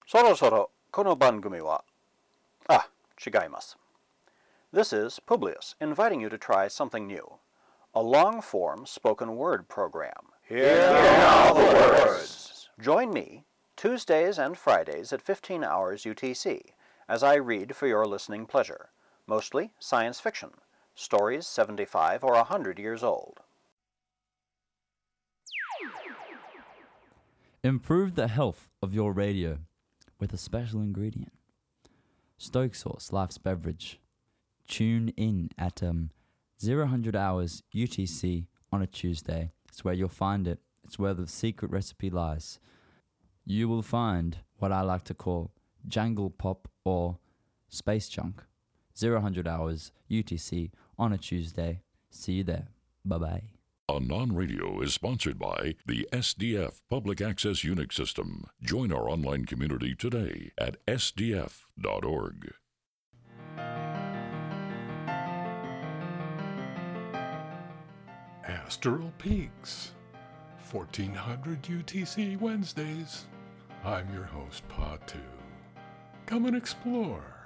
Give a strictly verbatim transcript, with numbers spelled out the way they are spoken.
そろそろこの番組は、ah, 違います. This is Publius inviting you to try something new. A long-form spoken word program. Here are the words. Join me Tuesdays and Fridays at fifteen hours U T C as I read for your listening pleasure, mostly science fiction, stories seventy-five or one hundred years old. Improve the health of your radio with a special ingredient. Stoke Sauce, Life's Beverage. Tune in at um, zero hundred hours U T C on a Tuesday. It's where you'll find it. It's where the secret recipe lies. You will find what I like to call jangle pop or space junk. zero hundred hours U T C on a Tuesday. See you there. Bye-bye. Anon Radio is sponsored by the S D F Public Access Unix System. Join our online community today at S D F dot org. Astral Peaks, fourteen hundred U T C Wednesdays. I'm your host, Patu. Come and explore.